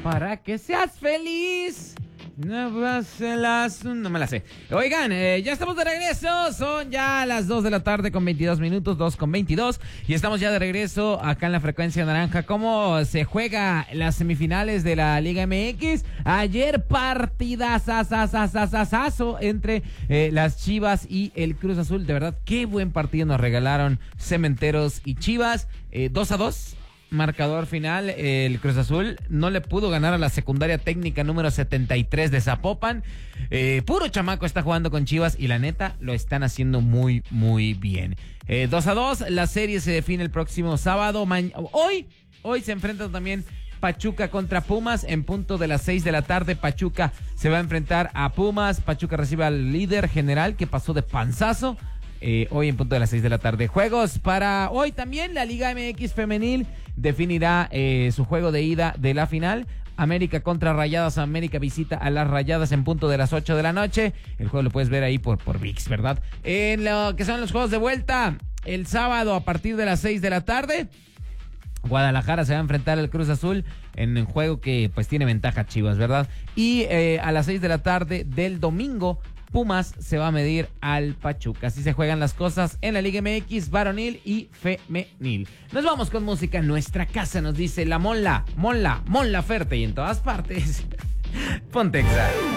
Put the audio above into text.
para que seas feliz. No me la sé. Oigan, ya estamos de regreso. Son ya las 2 de la tarde con 22 minutos, 2:22. Y estamos ya de regreso acá en la frecuencia naranja. ¿Cómo se juega las semifinales de la Liga MX? Ayer partidazazazazazazo entre las Chivas y el Cruz Azul. De verdad, qué buen partido nos regalaron Cementeros y Chivas. 2-2. Marcador final, el Cruz Azul no le pudo ganar a la secundaria técnica número 73 de Zapopan. Puro chamaco está jugando con Chivas y la neta lo están haciendo muy, muy bien. 2-2, la serie se define el próximo sábado. Hoy se enfrentan también Pachuca contra Pumas en punto de las 6 de la tarde. Pachuca se va a enfrentar a Pumas. Pachuca recibe al líder general que pasó de panzazo. Hoy en punto de las 6 de la tarde. Juegos para hoy también. La Liga MX femenil definirá su juego de ida de la final. América contra Rayadas. América visita a las Rayadas en punto de las 8 de la noche. El juego lo puedes ver ahí por ViX, ¿verdad? En lo que son los juegos de vuelta, el sábado a partir de las 6 de la tarde, Guadalajara se va a enfrentar al Cruz Azul en un juego que pues tiene ventaja Chivas, ¿verdad? Y a las 6 de la tarde del domingo, Pumas se va a medir al Pachuca. Así se juegan las cosas en la Liga MX varonil y femenil. Nos vamos con música. Nuestra casa nos dice la Mon Laferte y en todas partes. Ponte Exa.